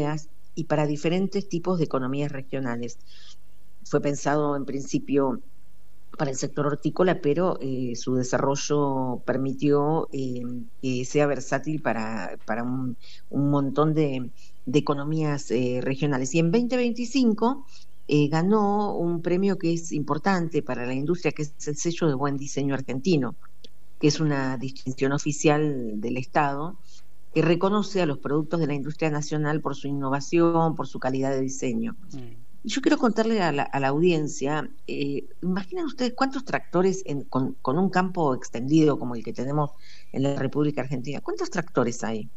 tareas y para diferentes tipos de economías regionales. Fue pensado en principio para el sector hortícola, pero su desarrollo permitió que sea versátil para un montón de economías regionales. Y en 2025 ganó un premio que es importante para la industria, que es el sello de buen diseño argentino, que es una distinción oficial del Estado que reconoce a los productos de la industria nacional por su innovación, por su calidad de diseño. Y yo quiero contarle a la audiencia, imaginen ustedes cuántos tractores con un campo extendido como el que tenemos en la República Argentina, ¿cuántos tractores hay?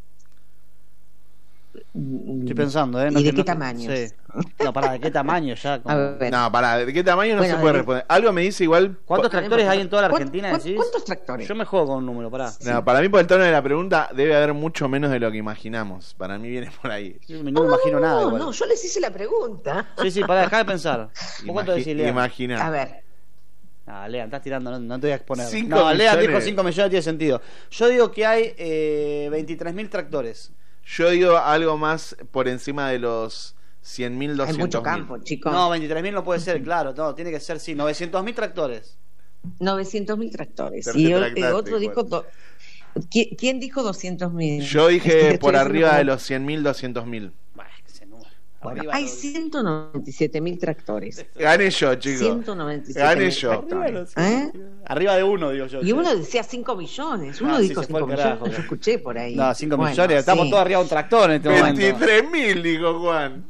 Estoy pensando, ¿Y de qué tamaño? Sí. No, ¿de qué tamaño ya? Como... No, ¿de qué tamaño no se puede responder? Algo me dice igual... ¿Cuántos tractores hay en toda la Argentina? ¿Cuántos tractores? Yo me juego con un número, No, para mí, por el tono de la pregunta, debe haber mucho menos de lo que imaginamos. Para mí viene por ahí. No me imagino nada. Igual. No, yo les hice la pregunta. Sí, dejar de pensar. ¿Cuánto decís, Lea? Imagina. A ver. Lea, estás tirando, no te voy a exponer. Lea dijo 5 millones, tiene sentido. Yo digo que hay 23.000 tractores. Yo digo algo más por encima de los 100.000, 200.000. Hay mucho campo, chicos. No, 23.000 no puede ser, claro. No, tiene que ser, 900.000 tractores. 900.000 tractores. Y otro dijo... ¿Quién dijo 200.000? Yo dije por arriba de los 100.000, 200.000. Bueno, hay 197.000 tractores. Gané yo, chicos. 197.000 Gané yo. tractores. Arriba de uno, digo yo. Y uno decía 5 millones. Uno dijo 5 millones. Yo escuché por ahí. No, 5 millones. Estamos todos arriba de un tractor en este momento. 23.000, dijo Juan.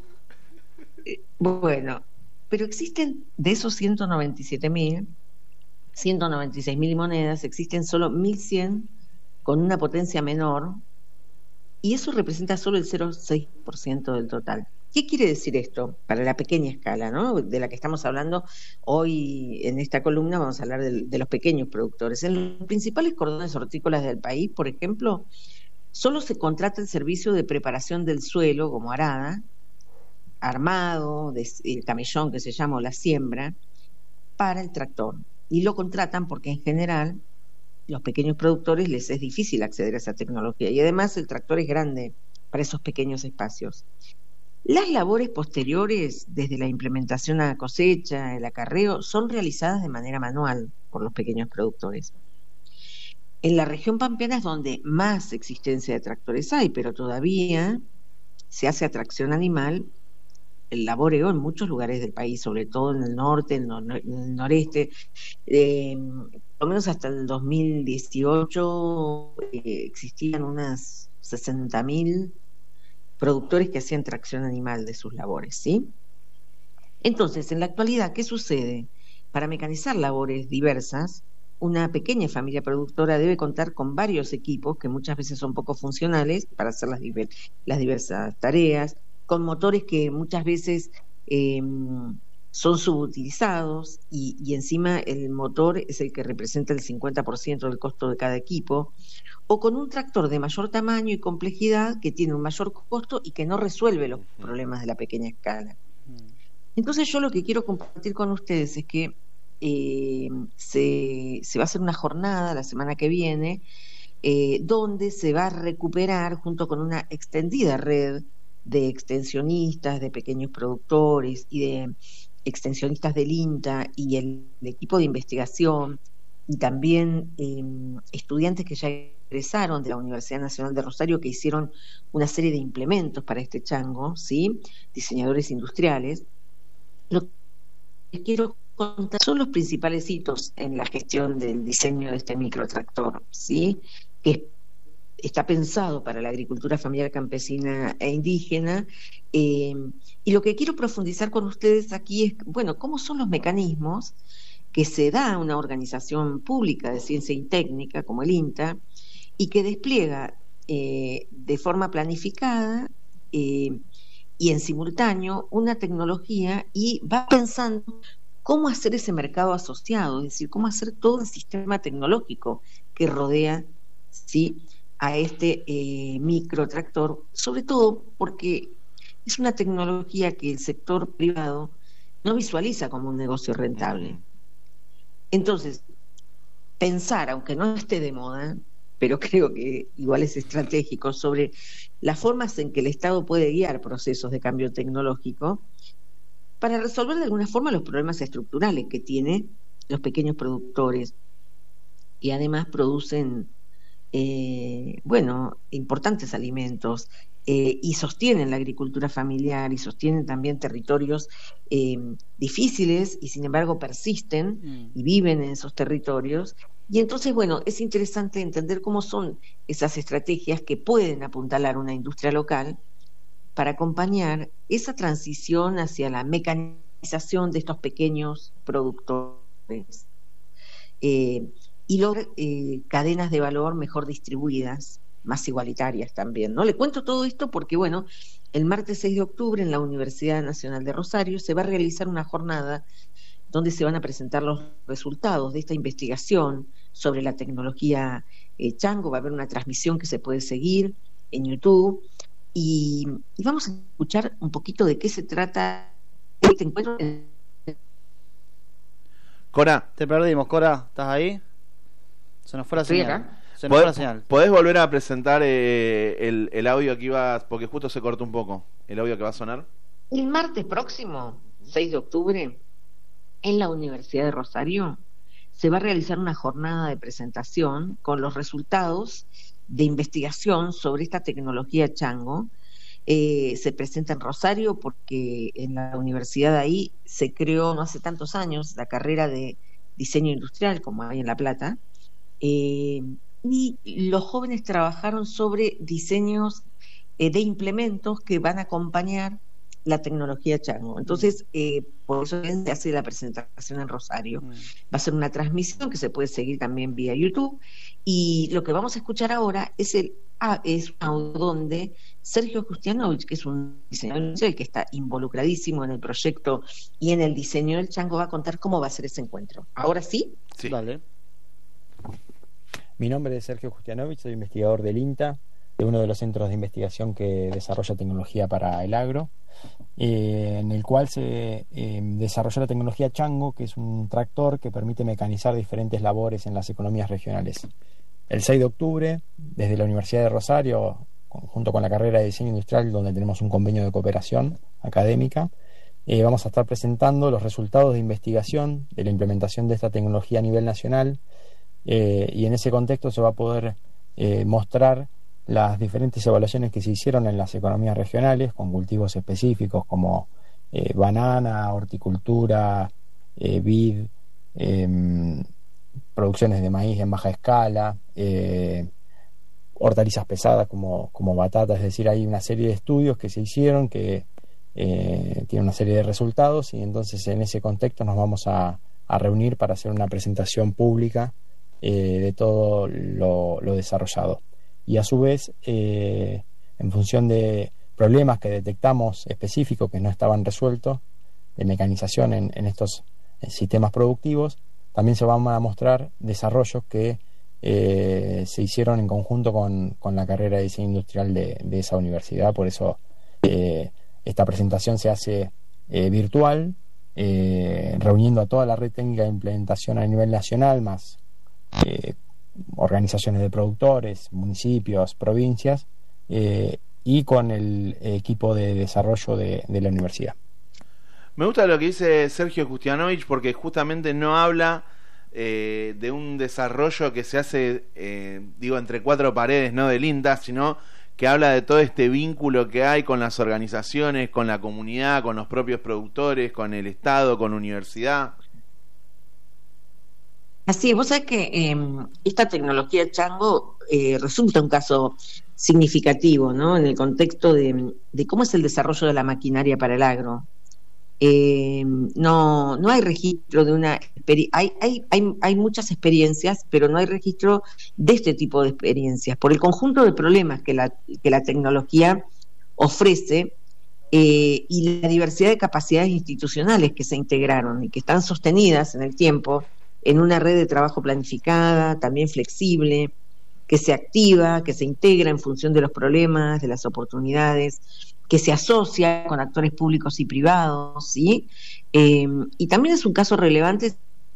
Bueno, pero existen de esos 197.000, 196.000 monedas, existen solo 1.100 con una potencia menor, y eso representa solo el 0,6% del total. ¿Qué quiere decir esto para la pequeña escala, ¿no? De la que estamos hablando hoy en esta columna? Vamos a hablar de los pequeños productores. En los principales cordones hortícolas del país, por ejemplo, solo se contrata el servicio de preparación del suelo, como arada, armado, el camellón que se llama, o la siembra, para el tractor. Y lo contratan porque en general los pequeños productores les es difícil acceder a esa tecnología. Y además el tractor es grande para esos pequeños espacios. Las labores posteriores, desde la implementación a la cosecha, el acarreo, son realizadas de manera manual por los pequeños productores. En la región pampeana es donde más existencia de tractores hay, pero todavía se hace a tracción animal, el laboreo en muchos lugares del país, sobre todo en el norte, en el noreste. Por lo menos hasta el 2018 existían unas 60.000 productores que hacían tracción animal de sus labores, ¿sí? Entonces, en la actualidad, ¿qué sucede? Para mecanizar labores diversas, una pequeña familia productora debe contar con varios equipos que muchas veces son poco funcionales para hacer las diversas tareas, con motores que muchas veces son subutilizados y encima el motor es el que representa el 50% del costo de cada equipo, o con un tractor de mayor tamaño y complejidad que tiene un mayor costo y que no resuelve los problemas de la pequeña escala. Entonces yo lo que quiero compartir con ustedes es que se va a hacer una jornada la semana que viene donde se va a recuperar, junto con una extendida red de extensionistas, de pequeños productores y de extensionistas del INTA y el equipo de investigación, y también estudiantes que ya egresaron de la Universidad Nacional de Rosario, que hicieron una serie de implementos para este chango, ¿sí? Diseñadores industriales. Lo que quiero contar son los principales hitos en la gestión del diseño de este microtractor, ¿sí? Que está pensado para la agricultura familiar, campesina e indígena, y lo que quiero profundizar con ustedes aquí es, bueno, cómo son los mecanismos que se da a una organización pública de ciencia y técnica como el INTA y que despliega de forma planificada y en simultáneo una tecnología y va pensando cómo hacer ese mercado asociado, es decir, cómo hacer todo el sistema tecnológico que rodea, ¿sí?, a este microtractor, sobre todo porque es una tecnología que el sector privado no visualiza como un negocio rentable. Entonces, pensar, aunque no esté de moda, pero creo que igual es estratégico, sobre las formas en que el Estado puede guiar procesos de cambio tecnológico para resolver de alguna forma los problemas estructurales que tienen los pequeños productores, y además producen, importantes alimentos, y sostienen la agricultura familiar y sostienen también territorios difíciles, y sin embargo persisten y viven en esos territorios. Y entonces, es interesante entender cómo son esas estrategias que pueden apuntalar una industria local para acompañar esa transición hacia la mecanización de estos pequeños productores, y lograr cadenas de valor mejor distribuidas, más igualitarias también, ¿no? Le cuento todo esto porque, el martes 6 de octubre en la Universidad Nacional de Rosario se va a realizar una jornada donde se van a presentar los resultados de esta investigación sobre la tecnología Chango. Va a haber una transmisión que se puede seguir en YouTube, y vamos a escuchar un poquito de qué se trata este encuentro. Cora, te perdimos. Cora, ¿estás ahí? Se nos fue la señal. Acá. Se nos fue la señal. ¿Podés volver a presentar el audio que iba, porque justo se cortó un poco, el audio que va a sonar? El martes próximo, 6 de octubre, en la Universidad de Rosario, se va a realizar una jornada de presentación con los resultados de investigación sobre esta tecnología Chango. Se presenta en Rosario porque en la universidad de ahí se creó no hace tantos años la carrera de diseño industrial, como hay en La Plata, y los jóvenes trabajaron sobre diseños de implementos que van a acompañar la tecnología Chango. Entonces, por eso se hace la presentación en Rosario. Va a ser una transmisión que se puede seguir también vía YouTube, y lo que vamos a escuchar ahora es un audio donde Sergio Justianovich, que es un diseñador industrial que está involucradísimo en el proyecto y en el diseño del Chango, va a contar cómo va a ser ese encuentro. ¿Ahora sí? Sí. Vale. Mi nombre es Sergio Justianovich, soy investigador del INTA, de uno de los centros de investigación que desarrolla tecnología para el agro, en el cual se desarrolló la tecnología Chango, que es un tractor que permite mecanizar diferentes labores en las economías regionales. El 6 de octubre, desde la Universidad de Rosario, junto con la carrera de diseño industrial, donde tenemos un convenio de cooperación académica, vamos a estar presentando los resultados de investigación de la implementación de esta tecnología a nivel nacional, y en ese contexto se va a poder mostrar las diferentes evaluaciones que se hicieron en las economías regionales con cultivos específicos como banana, horticultura, vid, producciones de maíz en baja escala, hortalizas pesadas como batata. Es decir, hay una serie de estudios que se hicieron que tienen una serie de resultados, y entonces en ese contexto nos vamos a reunir para hacer una presentación pública de todo lo desarrollado. Y a su vez, en función de problemas que detectamos específicos que no estaban resueltos de mecanización en estos sistemas productivos, también se van a mostrar desarrollos que se hicieron en conjunto con la carrera de diseño industrial de esa universidad. Por eso esta presentación se hace virtual, reuniendo a toda la red técnica de implementación a nivel nacional, más organizaciones de productores, municipios, provincias, y con el equipo de desarrollo de la universidad. Me gusta lo que dice Sergio Justianovich, porque justamente no habla de un desarrollo que se hace, entre cuatro paredes, no del INTA, sino que habla de todo este vínculo que hay con las organizaciones, con la comunidad, con los propios productores, con el Estado, con la universidad. Así es, vos sabés que esta tecnología Chango resulta un caso significativo, ¿no? En el contexto de cómo es el desarrollo de la maquinaria para el agro. No hay registro de una hay muchas experiencias, pero no hay registro de este tipo de experiencias por el conjunto de problemas que la tecnología ofrece, y la diversidad de capacidades institucionales que se integraron y que están sostenidas en el tiempo en una red de trabajo planificada, también flexible, que se activa, que se integra en función de los problemas, de las oportunidades, que se asocia con actores públicos y privados, ¿sí? Y también es un caso relevante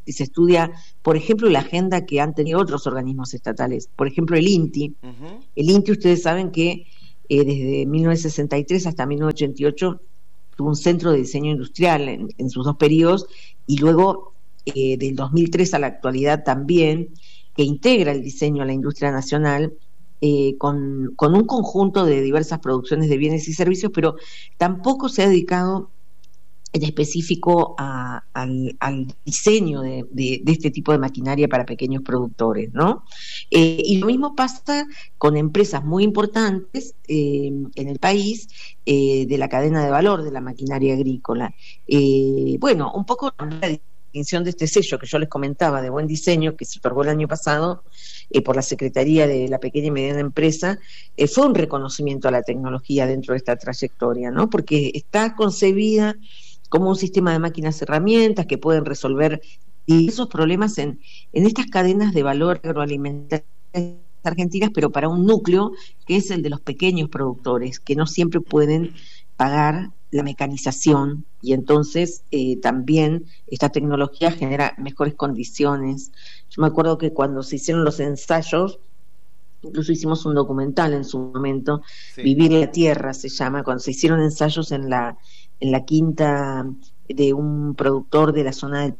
si se estudia, por ejemplo, la agenda que han tenido otros organismos estatales, por ejemplo, el INTI. El INTI, ustedes saben que desde 1963 hasta 1988 tuvo un centro de diseño industrial en sus dos periodos, y luego del 2003 a la actualidad también, que integra el diseño a la industria nacional, con un conjunto de diversas producciones de bienes y servicios, pero tampoco se ha dedicado en específico al diseño de este tipo de maquinaria para pequeños productores, ¿no? Y lo mismo pasa con empresas muy importantes en el país, de la cadena de valor de la maquinaria agrícola. Bueno, un poco la distinción de este sello que yo les comentaba de buen diseño, que se otorgó el año pasado por la Secretaría de la Pequeña y Mediana Empresa, fue un reconocimiento a la tecnología dentro de esta trayectoria, ¿no? Porque está concebida como un sistema de máquinas herramientas que pueden resolver diversos problemas en estas cadenas de valor agroalimentarias argentinas, pero para un núcleo que es el de los pequeños productores, que no siempre pueden pagar la mecanización, y entonces también esta tecnología genera mejores condiciones. Yo me acuerdo que cuando se hicieron los ensayos, incluso hicimos un documental en su momento, sí. Vivir la Tierra se llama, cuando se hicieron ensayos en la quinta de un productor de la zona del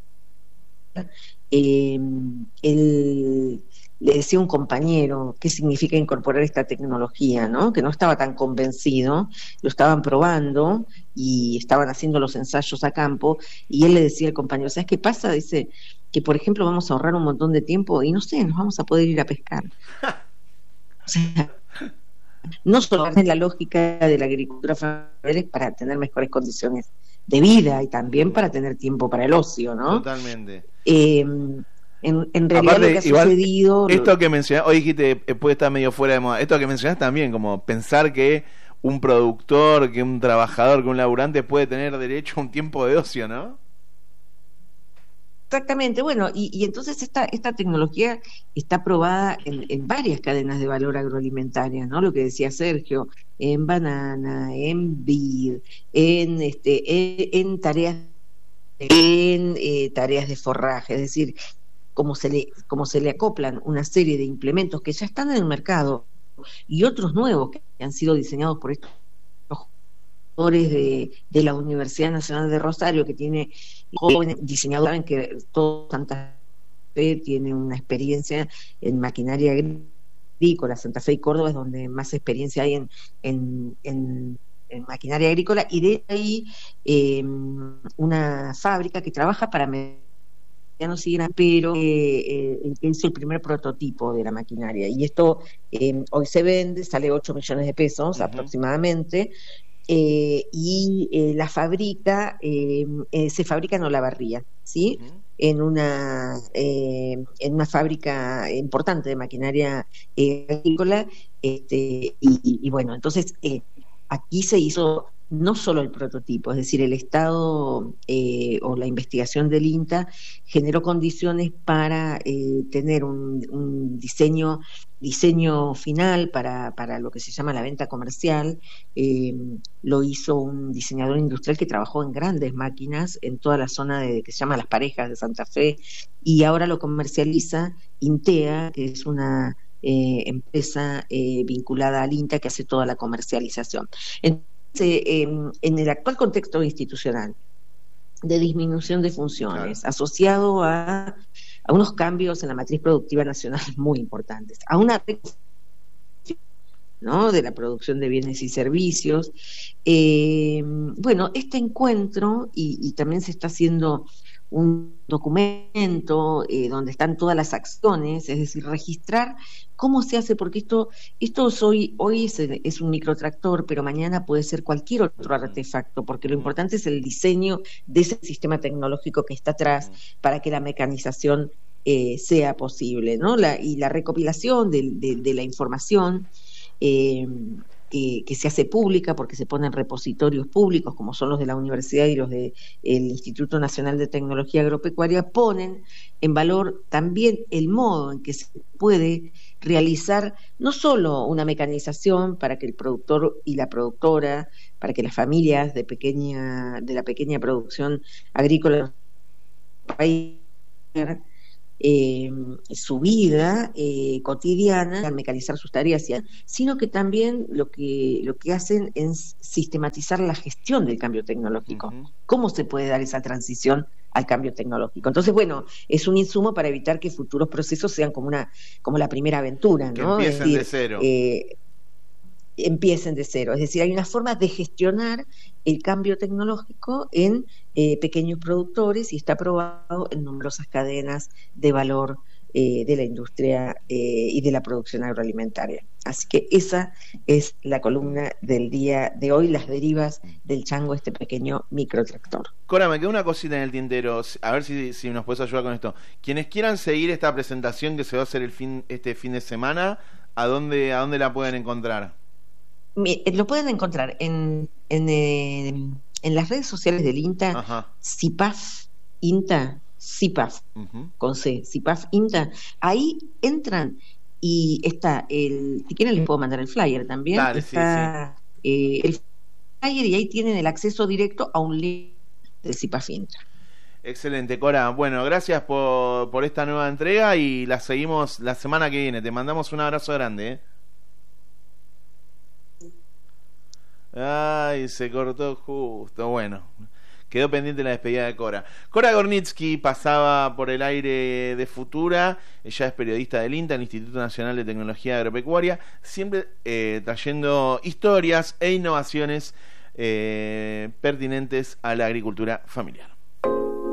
él le decía a un compañero qué significa incorporar esta tecnología, ¿no? Que no estaba tan convencido, lo estaban probando y estaban haciendo los ensayos a campo, y él le decía al compañero, ¿sabes qué pasa? Dice que, por ejemplo, vamos a ahorrar un montón de tiempo y no sé, nos vamos a poder ir a pescar. O sea, no solo es la lógica de la agricultura familiar para tener mejores condiciones de vida y también para tener tiempo para el ocio, ¿no? Totalmente. En realidad aparte, lo que ha sucedido... Esto que mencionás, hoy dijiste, puede estar medio fuera de moda, esto que mencionás también, como pensar que un productor, que un trabajador, que un laburante puede tener derecho a un tiempo de ocio, ¿no? Exactamente, bueno, y entonces esta tecnología está probada en varias cadenas de valor agroalimentaria, ¿no? Lo que decía Sergio, en banana, en vid, en tareas de forraje, es decir, como se le acoplan una serie de implementos que ya están en el mercado y otros nuevos que han sido diseñados por estos jóvenes de la Universidad Nacional de Rosario, que tiene jóvenes diseñadores, saben que todo Santa Fe tiene una experiencia en maquinaria agrícola. Santa Fe y Córdoba es donde más experiencia hay en maquinaria agrícola, y de ahí una fábrica que trabaja para no siguen, pero el que hizo el primer prototipo de la maquinaria, y esto hoy se vende, sale 8 millones de pesos aproximadamente, y la fabrica, se fabrica en Olavarría, ¿sí? En una fábrica importante de maquinaria agrícola, y bueno, entonces aquí se hizo no solo el prototipo, es decir, el Estado o la investigación del INTA generó condiciones para tener un diseño final para lo que se llama la venta comercial. Lo hizo un diseñador industrial que trabajó en grandes máquinas en toda la zona que se llama Las Parejas de Santa Fe, y ahora lo comercializa Intea, que es una empresa vinculada al INTA que hace toda la comercialización. En el actual contexto institucional de disminución de funciones, claro, asociado a unos cambios en la matriz productiva nacional muy importantes, a una ¿no? de la producción de bienes y servicios, bueno, este encuentro, y también se está haciendo un documento donde están todas las acciones, es decir, registrar cómo se hace, porque esto hoy es un microtractor, pero mañana puede ser cualquier otro artefacto, porque lo importante es el diseño de ese sistema tecnológico que está atrás para que la mecanización sea posible, ¿no? Y la recopilación de la información que se hace pública, porque se ponen repositorios públicos como son los de la universidad y los del Instituto Nacional de Tecnología Agropecuaria, ponen en valor también el modo en que se puede realizar no solo una mecanización para que el productor y la productora, para que las familias de la pequeña producción agrícola del país eh, su vida cotidiana, al mecanizar sus tareas, sino que también lo que hacen es sistematizar la gestión del cambio tecnológico. ¿Cómo se puede dar esa transición al cambio tecnológico? Entonces, bueno, es un insumo para evitar que futuros procesos sean como la primera aventura, ¿no? Que empiecen de cero. Empiecen de cero. Es decir, hay una forma de gestionar el cambio tecnológico en pequeños productores y está probado en numerosas cadenas de valor de la industria y de la producción agroalimentaria. Así que esa es la columna del día de hoy, las derivas del chango, este pequeño microtractor. Cora, me queda una cosita en el tintero, a ver si nos puedes ayudar con esto. Quienes quieran seguir esta presentación que se va a hacer este fin de semana, ¿a dónde la pueden encontrar? Lo pueden encontrar en las redes sociales del INTA, CIPAF INTA, CIPAF, con C, CIPAF INTA. Ahí entran y está si quieren les puedo mandar el flyer también. Dale, está sí. El flyer y ahí tienen el acceso directo a un link del CIPAF INTA. Excelente, Cora. Bueno, gracias por esta nueva entrega y la seguimos la semana que viene. Te mandamos un abrazo grande, Ay, se cortó justo. Bueno, quedó pendiente la despedida de Cora. Cora Gornitsky pasaba por el aire de Futura. Ella es periodista del INTA, el Instituto Nacional de Tecnología Agropecuaria, siempre trayendo historias e innovaciones pertinentes a la agricultura familiar.